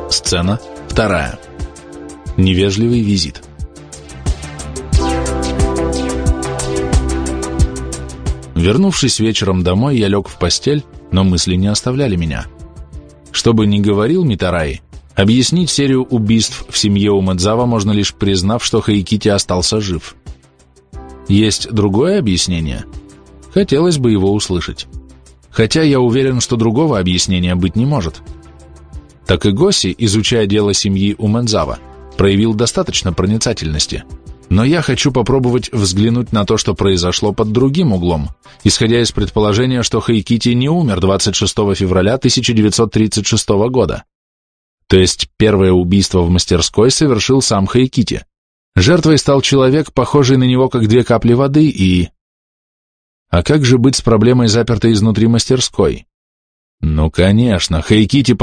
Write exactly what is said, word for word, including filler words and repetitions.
Сцена вторая. Невежливый визит. Вернувшись вечером домой, я лег в постель, но мысли не оставляли меня. Что бы ни говорил Митараи, объяснить серию убийств в семье Умэдзава можно лишь признав, что Хайкити остался жив. Есть другое объяснение? Хотелось бы его услышать. Хотя я уверен, что другого объяснения быть не может. Такэгоси, изучая дело семьи Умэдзава, проявил достаточно проницательности. Но я хочу попробовать взглянуть на то, что произошло под другим углом, исходя из предположения, что Хайкити не умер двадцать шестого февраля тысяча девятьсот тридцать шестого года. То есть первое убийство в мастерской совершил сам Хайкити. Жертвой стал человек, похожий на него как две капли воды, и... А как же быть с проблемой, запертой изнутри мастерской? Ну, конечно, Хайкити